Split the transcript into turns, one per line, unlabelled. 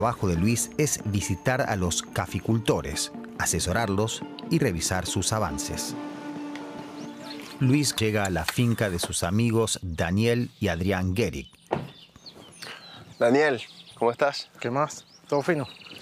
trabajo de Luis es visitar a los caficultores, asesorarlos y revisar sus avances. Luis llega a la finca de sus amigos Daniel y Adrián Gehrig.
Daniel, ¿cómo estás?
¿Qué más? ¿Todo fino?